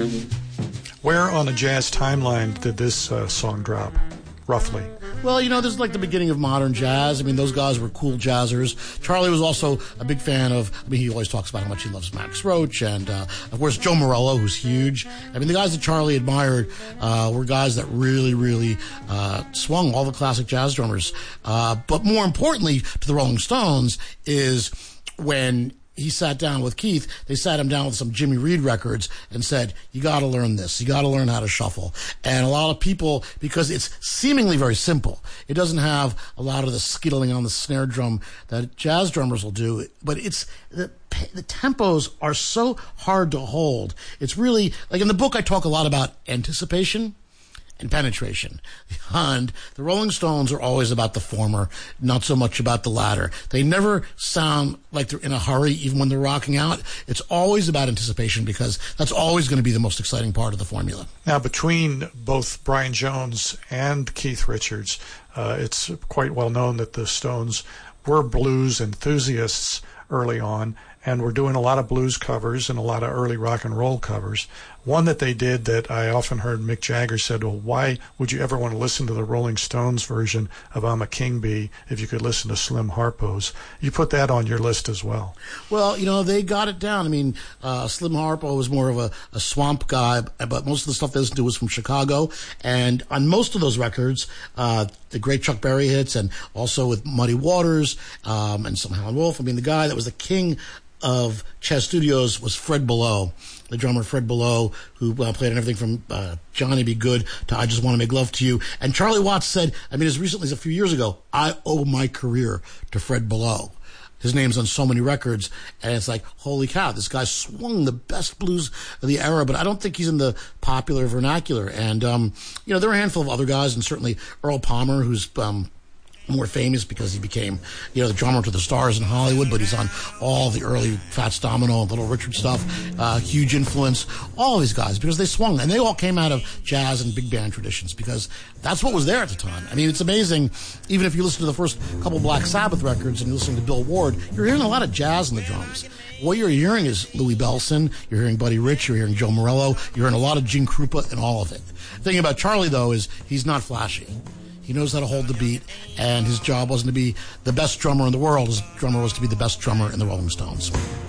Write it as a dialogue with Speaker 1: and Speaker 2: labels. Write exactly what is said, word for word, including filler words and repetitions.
Speaker 1: Where on a jazz timeline did this uh, song drop, roughly?
Speaker 2: Well, you know, this is like the beginning of modern jazz. I mean, those guys were cool jazzers. Charlie was also a big fan of, I mean, he always talks about how much he loves Max Roach and, uh, of course, Joe Morello, who's huge. I mean, the guys that Charlie admired uh, were guys that really, really uh, swung all the classic jazz drummers. Uh, but more importantly to the Rolling Stones is when he sat down with Keith, they sat him down with some Jimmy Reed records and said, you got to learn this. You got to learn how to shuffle. And a lot of people, because it's seemingly very simple, it doesn't have a lot of the skittling on the snare drum that jazz drummers will do, but it's the, the tempos are so hard to hold. It's really, like in the book, I talk a lot about anticipation and penetration. And the Rolling Stones are always about the former, not so much about the latter. They never sound like they're in a hurry, even when they're rocking out. It's always about anticipation because that's always going to be the most exciting part of the formula.
Speaker 1: Now, between both Brian Jones and Keith Richards, uh, it's quite well known that the Stones were blues enthusiasts early on, and were doing a lot of blues covers and a lot of early rock and roll covers. One that they did that I often heard Mick Jagger said, well, why would you ever want to listen to the Rolling Stones version of I'm a King Bee if you could listen to Slim Harpo's? You put that on your list as well.
Speaker 2: Well, you know, they got it down. I mean, uh, Slim Harpo was more of a, a swamp guy, but most of the stuff they listened to was from Chicago. And on most of those records, uh, the great Chuck Berry hits, and also with Muddy Waters um, and some Howlin' Wolf. I mean, the guy that was the king of Chess Studios was Fred Below, the drummer Fred Below, who uh, played on everything from uh, Johnny Be Good to I Just Want to Make Love to You. And Charlie Watts said, I mean, as recently as a few years ago, I owe my career to Fred Below. His name's on so many records, and it's like, holy cow, this guy swung the best blues of the era, but I don't think he's in the popular vernacular. And, um, you know, there are a handful of other guys, and certainly Earl Palmer, who's um, more famous because he became, you know, the drummer to the stars in Hollywood, but he's on all the early Fats Domino and Little Richard stuff. Uh, huge influence. All of these guys, because they swung, and they all came out of jazz and big band traditions, because that's what was there at the time. I mean, it's amazing. Even if you listen to the first couple Black Sabbath records and you're listening to Bill Ward, you're hearing a lot of jazz in the drums. What you're hearing is Louis Bellson, you're hearing Buddy Rich, you're hearing Joe Morello, you're hearing a lot of Gene Krupa and all of it. The thing about Charlie, though, is he's not flashy. He knows how to hold the beat, and his job wasn't to be the best drummer in the world. His drummer was to be the best drummer in the Rolling Stones.